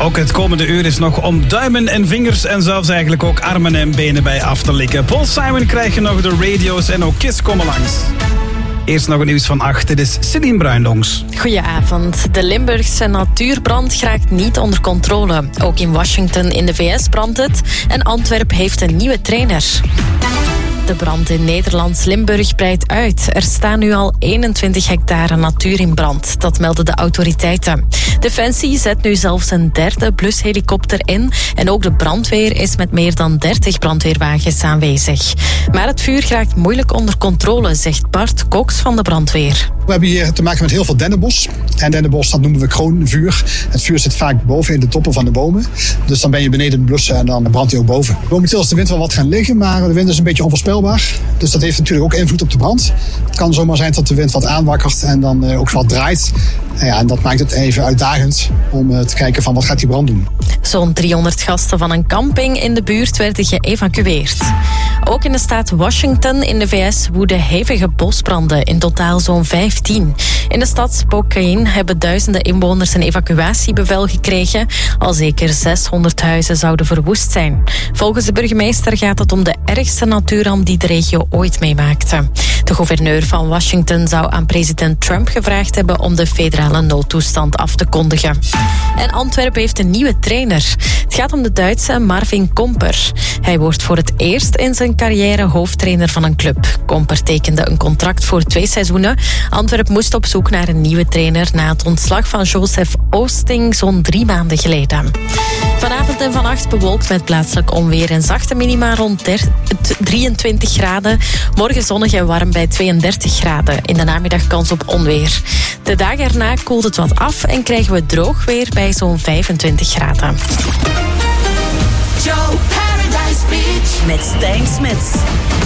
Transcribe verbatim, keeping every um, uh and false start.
Ook het komende uur is nog om duimen en vingers en zelfs eigenlijk ook armen en benen bij af te likken. Paul Simon krijg je nog, de radio's en ook Kiss komen langs. Eerst nog een nieuws van acht. Dit is Celine Bruindongs. Goedenavond. De Limburgse natuurbrand geraakt niet onder controle. Ook in Washington in de V S brandt het. En Antwerpen heeft een nieuwe trainer. De brand in Nederlands Limburg breidt uit. Er staan nu al eenentwintig hectare natuur in brand. Dat melden de autoriteiten. Defensie zet nu zelfs een derde blushelikopter in. En ook de brandweer is met meer dan dertig brandweerwagens aanwezig. Maar het vuur raakt moeilijk onder controle, zegt Bart Cox van de brandweer. We hebben hier te maken met heel veel dennenbos. En dennenbos, dat noemen we kroonvuur. Het vuur zit vaak boven in de toppen van de bomen. Dus dan ben je beneden blussen en dan brandt hij ook boven. Momenteel is de wind wel wat gaan liggen, maar de wind is een beetje onvoorspelbaar. Dus dat heeft natuurlijk ook invloed op de brand. Het kan zomaar zijn dat de wind wat aanwakkert en dan ook wat draait. En, ja, en dat maakt het even uitdagend om te kijken van wat gaat die brand doen. Zo'n driehonderd gasten van een camping in de buurt werden geëvacueerd. Ook in de staat Washington in de V S woeden hevige bosbranden, in totaal zo'n vijftien. In de stad Spokane hebben duizenden inwoners een evacuatiebevel gekregen. Al zeker zeshonderd huizen zouden verwoest zijn. Volgens de burgemeester gaat het om de ergste natuurramp die de regio ooit meemaakte. De gouverneur van Washington zou aan president Trump gevraagd hebben om de federale noodtoestand af te kondigen. En Antwerpen heeft een nieuwe trainer. Het gaat om de Duitse Marvin Komper. Hij wordt voor het eerst in zijn carrière hoofdtrainer van een club. Komper tekende een contract voor twee seizoenen. Antwerpen moest op zoek naar een nieuwe trainer na het ontslag van Joseph Oosting zo'n drie maanden geleden. Vanavond en vannacht bewolkt met plaatselijk onweer en zachte minima rond drieëntwintig graden. Morgen zonnig en warm bij tweeëndertig graden. In de namiddag kans op onweer. De dagen erna koelt het wat af en krijgen we droog weer bij zo'n vijfentwintig graden. Joe Paradise Beach met Stijn Smits.